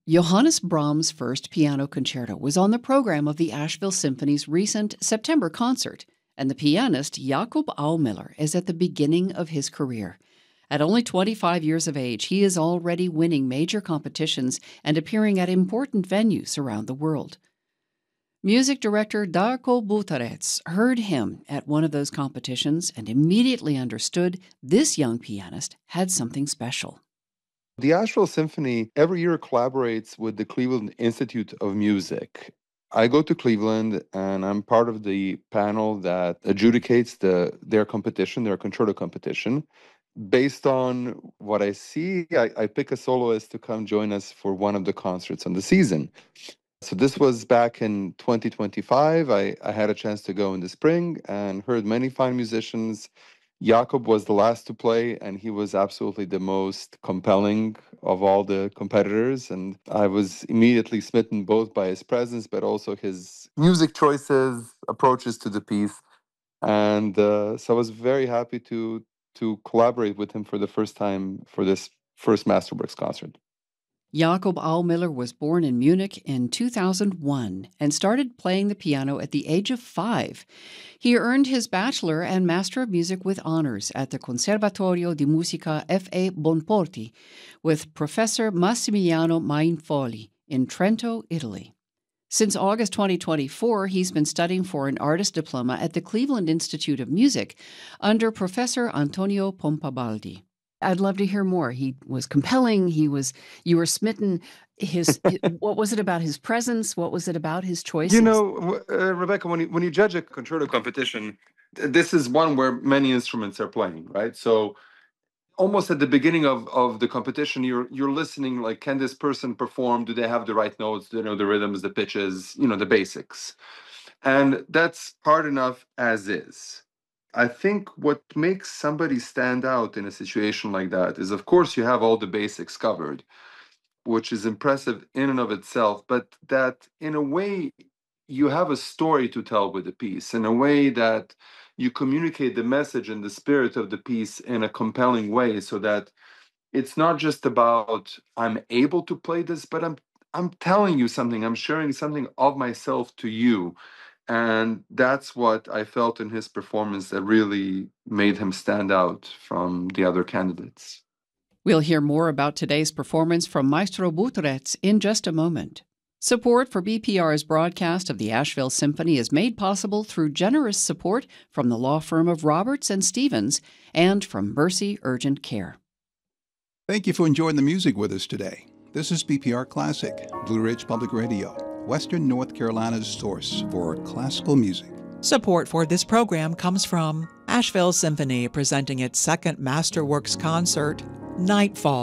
Johannes Brahms' first piano concerto was on the program of the Asheville Symphony's recent September concert, and the pianist Jakob Aumiller is at the beginning of his career. At only 25 years of age, he is already winning major competitions and appearing at important venues around the world. Music director Darko Butarets heard him at one of those competitions and immediately understood this young pianist had something special. The Asheville Symphony every year collaborates with the Cleveland Institute of Music. I go to Cleveland and I'm part of the panel that adjudicates their competition, their concerto competition. Based on what I see, I pick a soloist to come join us for one of the concerts in the season. So this was back in 2025. I had a chance to go in the spring and heard many fine musicians. Jakob was the last to play, and he was absolutely the most compelling of all the competitors. And I was immediately smitten both by his presence, but also his music choices, approaches to the piece. And so I was very happy to collaborate with him for the first time for this first Masterworks concert. Jakob Aumiller was born in Munich in 2001 and started playing the piano at the age of 5. He earned his Bachelor and Master of Music with honors at the Conservatorio di Musica F.A. Bonporti with Professor Massimiliano Mainfoli in Trento, Italy. Since August 2024, he's been studying for an artist diploma at the Cleveland Institute of Music under Professor Antonio Pompabaldi. I'd love to hear more. He was compelling. You were smitten. What was it about his presence? What was it about his choices? Rebecca, when you judge a concerto competition, this is one where many instruments are playing, right? So almost at the beginning of the competition, you're listening, like, can this person perform? Do they have the right notes? Do they know the rhythms, the pitches, the basics? And that's hard enough as is. I think what makes somebody stand out in a situation like that is, of course, you have all the basics covered, which is impressive in and of itself, but that in a way you have a story to tell with the piece, in a way that you communicate the message and the spirit of the piece in a compelling way, so that it's not just about I'm able to play this, but I'm telling you something, I'm sharing something of myself to you. And that's what I felt in his performance that really made him stand out from the other candidates. We'll hear more about today's performance from Maestro Butarets in just a moment. Support for BPR's broadcast of the Asheville Symphony is made possible through generous support from the law firm of Roberts and Stevens and from Mercy Urgent Care. Thank you for enjoying the music with us today. This is BPR Classic, Blue Ridge Public Radio, Western North Carolina's source for classical music. Support for this program comes from Asheville Symphony, presenting its second Masterworks concert, Nightfall.